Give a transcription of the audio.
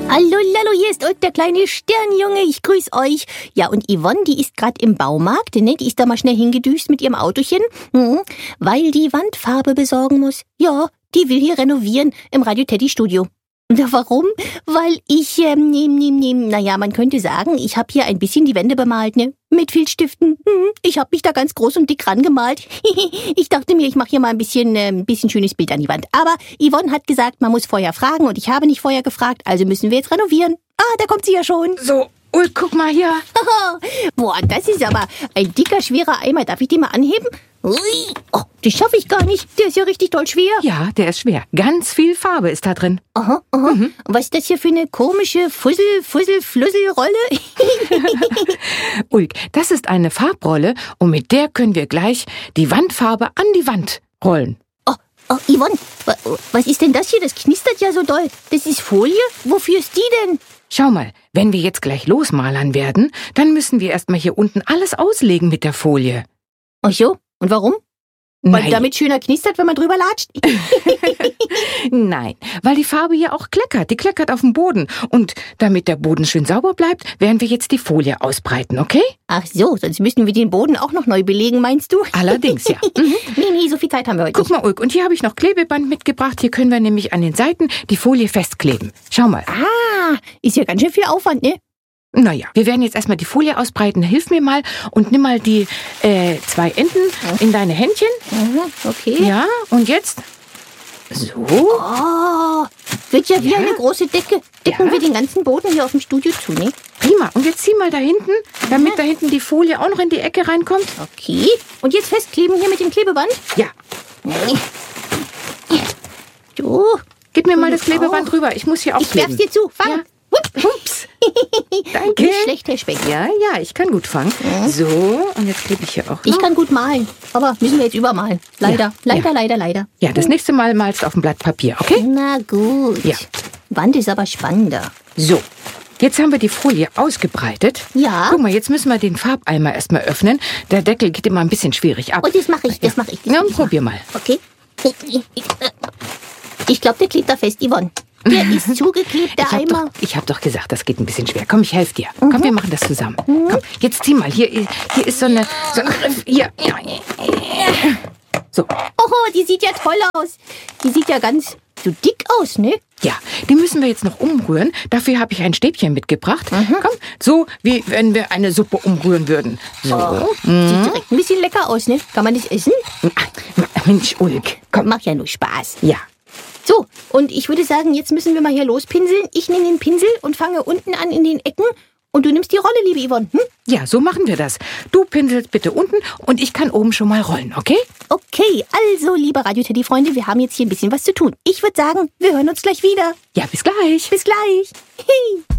Hallo, Lallo, hier ist Ulk, der kleine Sternjunge. Ich grüß euch. Ja, und Yvonne, die ist gerade im Baumarkt, ne? Die ist da mal schnell hingedüst mit ihrem Autochen, weil die Wandfarbe besorgen muss. Ja, die will hier renovieren im Radio Teddy Studio. Na, warum? Weil ich, naja, man könnte sagen, ich habe hier ein bisschen die Wände bemalt, ne? Mit Filzstiften. Ich habe mich da ganz groß und dick rangemalt. Ich dachte mir, ich mache hier mal ein bisschen schönes Bild an die Wand. Aber Yvonne hat gesagt, man muss vorher fragen und ich habe nicht vorher gefragt, also müssen wir jetzt renovieren. Ah, da kommt sie ja schon. So, Ulk, guck mal hier. Boah, das ist aber ein dicker, schwerer Eimer. Darf ich den mal anheben? Ui, oh, das schaffe ich gar nicht. Der ist ja richtig toll schwer. Ja, der ist schwer. Ganz viel Farbe ist da drin. Aha. Und was ist das hier für eine komische Fusselrolle? Ulk, das ist eine Farbrolle und mit der können wir gleich die Wandfarbe an die Wand rollen. Oh, Yvonne, was ist denn das hier? Das knistert ja so doll. Das ist Folie? Wofür ist die denn? Schau mal, wenn wir jetzt gleich losmalern werden, dann müssen wir erstmal hier unten alles auslegen mit der Folie. Ach so, und warum? Weil Nein. damit schöner knistert, wenn man drüber latscht? Nein, weil die Farbe hier auch kleckert. Die kleckert auf dem Boden. Und damit der Boden schön sauber bleibt, werden wir jetzt die Folie ausbreiten, okay? Ach so, sonst müssen wir den Boden auch noch neu belegen, meinst du? Allerdings, ja. Nee, so viel Zeit haben wir heute Guck mal, Ulk, und hier habe ich noch Klebeband mitgebracht. Hier können wir nämlich an den Seiten die Folie festkleben. Schau mal. Ah, ist ja ganz schön viel Aufwand, ne? Naja, wir werden jetzt erstmal die Folie ausbreiten. Hilf mir mal und nimm mal die 2 Enden in deine Händchen. Okay. Ja, und jetzt so. Oh, wird ja wie eine große Decke. Decken wir den ganzen Boden hier auf dem Studio zu, ne? Prima. Und jetzt zieh mal da hinten, damit da hinten die Folie auch noch in die Ecke reinkommt. Okay. Und jetzt festkleben hier mit dem Klebeband? Ja. Du. Gib mir mal das Klebeband rüber. Ich muss hier Ich werf's aufkleben. dir zu. Fang. Ja. Ups. Danke. Nicht schlecht, Herr Speck. Ja, ich kann gut fangen. So, und jetzt klebe ich hier auch noch. Ich kann gut malen, aber müssen wir jetzt übermalen. Leider. Ja, das nächste Mal malst du auf dem Blatt Papier, okay? Na gut. Ja. Wand ist aber spannender. So, jetzt haben wir die Folie ausgebreitet. Ja. Guck mal, jetzt müssen wir den Farbeimer erstmal öffnen. Der Deckel geht immer ein bisschen schwierig ab. Und das mache ich. Ja, probier mal. Okay. Ich glaube, der klebt da fest, Yvonne. Der ist zugeklebt, der Eimer. Ich hab doch gesagt, das geht ein bisschen schwer. Komm, ich helfe dir. Komm, wir machen das zusammen. Komm, jetzt zieh mal. Hier ist so ein Griff. Hier. So. Oh, die sieht ja toll aus. Die sieht ja ganz so dick aus, ne? Ja, die müssen wir jetzt noch umrühren. Dafür habe ich ein Stäbchen mitgebracht. Komm, so wie wenn wir eine Suppe umrühren würden. So. Sieht direkt ein bisschen lecker aus, ne? Kann man das essen? Mensch, Ulk. Komm. Macht ja nur Spaß. Ja. So, und ich würde sagen, jetzt müssen wir mal hier lospinseln. Ich nehme den Pinsel und fange unten an in den Ecken. Und du nimmst die Rolle, liebe Yvonne. Ja, so machen wir das. Du pinselst bitte unten und ich kann oben schon mal rollen, okay? Okay, also, liebe Radio-Teddy-Freunde, wir haben jetzt hier ein bisschen was zu tun. Ich würde sagen, wir hören uns gleich wieder. Ja, bis gleich. Bis gleich. Hey.